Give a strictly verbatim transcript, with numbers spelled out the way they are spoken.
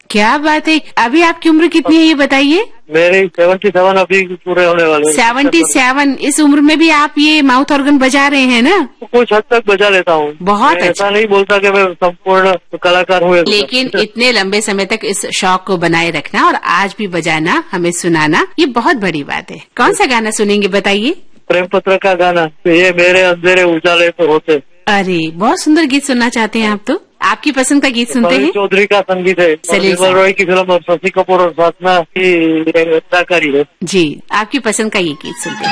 क्या बात है। अभी आपकी उम्र कितनी है ये बताइए? मेरे सेवेंटी सेवन अभी पूरे होने वाले। सेवेंटी सेवन इस उम्र में भी आप ये माउथ ऑर्गन बजा रहे हैं ना? कुछ हद तक बजा लेता हूँ। बहुत अच्छा। ऐसा नहीं बोलता कि मैं संपूर्ण कलाकार हूँ, लेकिन इतने लंबे समय तक इस शौक को बनाए रखना और आज भी बजाना, हमें सुनाना, ये बहुत बड़ी बात है। कौन सा गाना सुनेंगे बताइए? प्रेम पत्र का गाना, ये मेरे अंधेरे उजाले तो होते। अरे बहुत सुंदर गीत सुनना चाहते हैं आप तो। आपकी पसंद का गीत सुनते हैं। चौधरी का संगीत है, सलील रॉय की फिल्म और शशि कपूर और साधना की अदाकारी है। जी, आपकी पसंद का ये गीत सुनते हैं।